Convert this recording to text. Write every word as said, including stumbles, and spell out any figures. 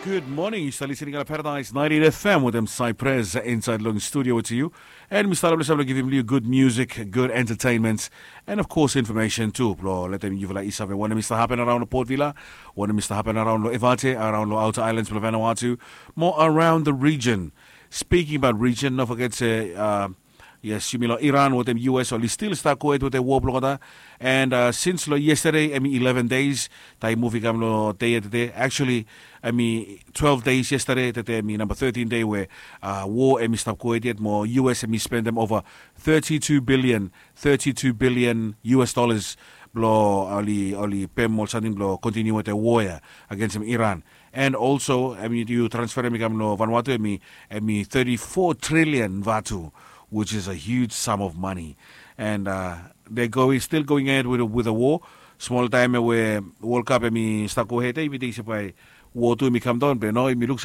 Good morning. You're listening to Paradise ninety-eight F M with them Cypress inside Long Studio with you. And we start to give you good music, good entertainment, and of course information too. Let them give like Isabe. What Mister happen around the Port Villa, what Mister happen around the Evate, around the Outer Islands, Vanuatu, more around the region. Speaking about region, don't forget to uh, yes, you mean like Iran with them U S only still stuck Kuwait with the war blocker. And uh, since lo, yesterday, I mean eleven days, they moving um lo day day. Actually, I mean twelve days yesterday. That I mean number thirteen day where uh, war I mean stop Kuwait yet more U S I mean spend them over thirty-two billion, thirty-two billion U S dollars. Blow only only pem or something blow continue with the war against um, Iran. And also, I mean you transfer me um lo Vanuatu I mean I mean thirty-four trillion Vatu, which is a huge sum of money. And uh, they're going, still going ahead with a, with a war. Small time where World Cup, I mean, stuck with it, war to me come down, but no, it looks